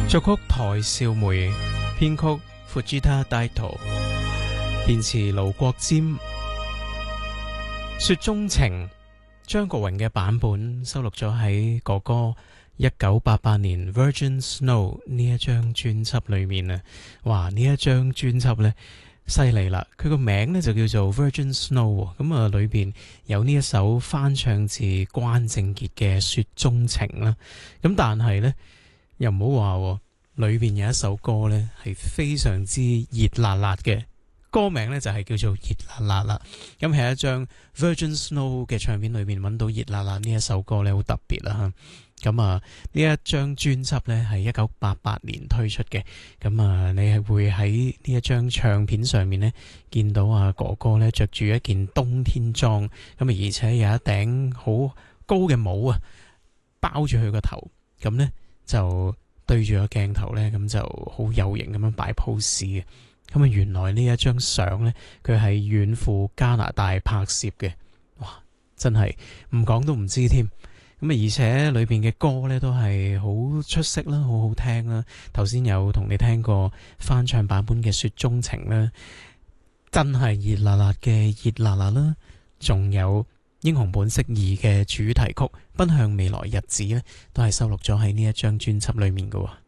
作曲台少梅，編曲 Fujita Daito， 填詞盧國沾。雪中情，張國榮嘅版本收錄咗喺哥哥1988年 Virgin Snow 呢一張專輯裏面啊！哇，呢一張專輯呢犀利啦，佢個名呢就叫做 Virgin Snow， 咁啊裏邊有呢一首翻唱自關正傑嘅雪中情啦，咁但係呢，又唔好話裏邊有一首歌呢係非常之熱辣辣嘅，歌名呢就係叫做熱辣辣啦。咁喺一張 Virgin Snow 嘅唱片裏面揾到熱辣辣呢一首歌呢，好特別啦。咁啊呢一張專輯呢係1988年推出嘅，咁啊你係會喺呢一張唱片上面呢見到啊哥哥呢着住一件冬天裝，咁啊而且有一頂好高嘅帽啊包住佢個頭，咁呢就對住個鏡頭呢，咁就好有型咁樣擺 pose 嘅。咁啊原來呢一張相呢，佢係遠赴加拿大拍攝嘅，哇！真係唔講都唔知添。咁啊而且裏邊嘅歌呢，都係好出色啦，好好聽啦。頭先有同你聽過翻唱版本嘅《雪中情》啦，真係熱辣辣嘅熱辣辣啦。仲有《英雄本色2》嘅主題曲《奔向未來日子》呢，都係收錄咗喺呢一張專輯裏面嘅。